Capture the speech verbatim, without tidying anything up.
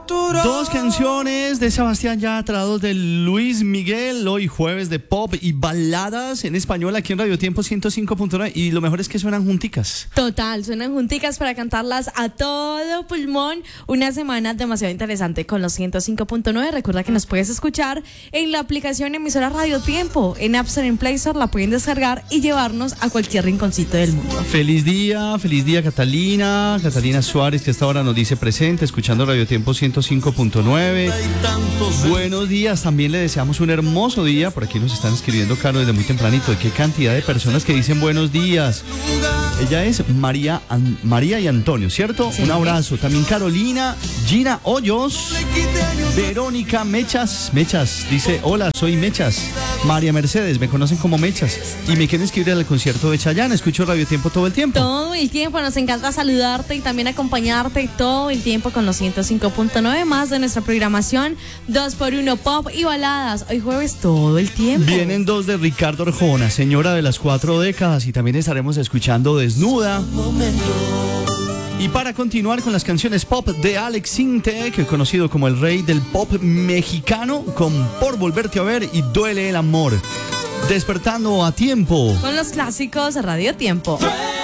Dos canciones de Sebastián Yatra, dos de Luis Miguel, hoy jueves de pop y baladas en español aquí en Radio Tiempo ciento cinco punto nueve, y lo mejor es que suenan junticas. Total, suenan junticas para cantarlas a todo pulmón. Una semana demasiado interesante con los ciento cinco punto nueve. Recuerda que nos puedes escuchar en la aplicación emisora Radio Tiempo, en App Store, en Play Store, la pueden descargar y llevarnos a cualquier rinconcito del mundo. Feliz día, feliz día Catalina, Catalina Suárez, que a esta hora nos dice presente, escuchando Radio Tiempo ciento cinco punto nueve. Buenos días, también le deseamos un hermoso día. Por aquí nos están escribiendo, Caro, desde muy tempranito. ¿De qué cantidad de personas que dicen buenos días? Ella es María, An- María y Antonio, ¿cierto? Sí. Un abrazo. También Carolina, Gina Hoyos, Verónica Mechas, Mechas, dice, hola, soy Mechas. María Mercedes, me conocen como Mechas y me quieren escribir al concierto de Chayanne. Escucho Radio Tiempo todo el tiempo. Todo el tiempo, nos encanta saludarte y también acompañarte todo el tiempo con los ciento cinco punto nueve, más de nuestra programación, dos por uno pop y baladas. Hoy jueves todo el tiempo. Vienen dos de Ricardo Arjona, señora de las cuatro décadas, y también estaremos escuchando Desnuda. Y para continuar con las canciones pop de Alex Sintek, conocido como el rey del pop mexicano, con Por Volverte a Ver y Duele el Amor. Despertando a tiempo. Con los clásicos Radio Tiempo.